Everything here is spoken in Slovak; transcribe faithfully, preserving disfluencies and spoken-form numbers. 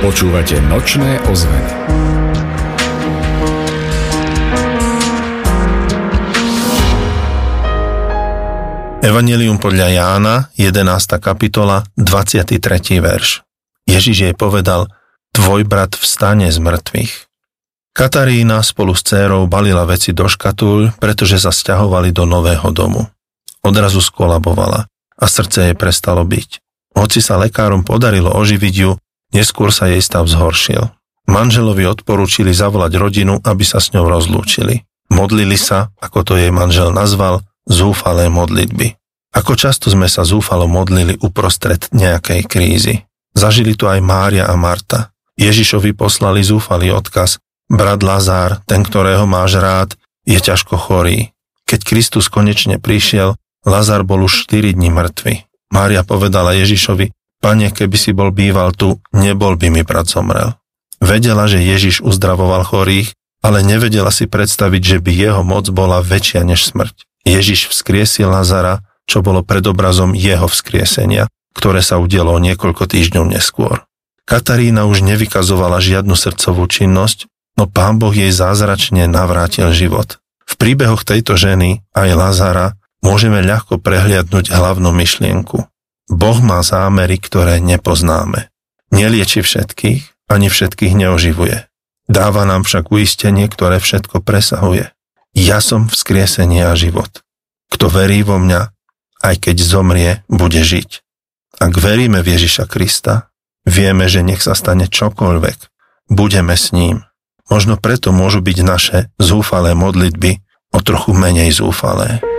Počúvate Nočné ozveny. Evanjelium podľa Jána, jedenásta kapitola, dvadsiaty tretí verš. Ježiš jej povedal: Tvoj brat vstane z mŕtvych. Katarína spolu s dcérou balila veci do škatúľ, pretože sa sťahovali do nového domu. Odrazu skolabovala a srdce jej prestalo byť. Hoci sa lekárom podarilo oživiť ju, neskôr sa jej stav zhoršil. Manželovi odporúčili zavolať rodinu, aby sa s ňou rozlúčili. Modlili sa, ako to jej manžel nazval, zúfalé modlitby. Ako často sme sa zúfalo modlili uprostred nejakej krízy. Zažili to aj Mária a Marta. Ježišovi poslali zúfalý odkaz: Brat Lazár, ten, ktorého máš rád, je ťažko chorý. Keď Kristus konečne prišiel, Lazár bol už štyri dni mŕtvy. Mária povedala Ježišovi: Pane, keby si bol býval tu, nebol by mi brat zomrel. Vedela, že Ježiš uzdravoval chorých, ale nevedela si predstaviť, že by jeho moc bola väčšia než smrť. Ježiš vzkriesil Lazara, čo bolo predobrazom jeho vzkriesenia, ktoré sa udialo niekoľko týždňov neskôr. Katarína už nevykazovala žiadnu srdcovú činnosť, no Pán Boh jej zázračne navrátil život. V príbehoch tejto ženy aj Lazara môžeme ľahko prehliadnúť hlavnú myšlienku. Boh má zámery, ktoré nepoznáme. Nelieči všetkých, ani všetkých neoživuje. Dáva nám však uistenie, ktoré všetko presahuje. Ja som vzkriesenie a život. Kto verí vo mňa, aj keď zomrie, bude žiť. Ak veríme v Ježiša Krista, vieme, že nech sa stane čokoľvek, budeme s ním. Možno preto môžu byť naše zúfalé modlitby o trochu menej zúfalé.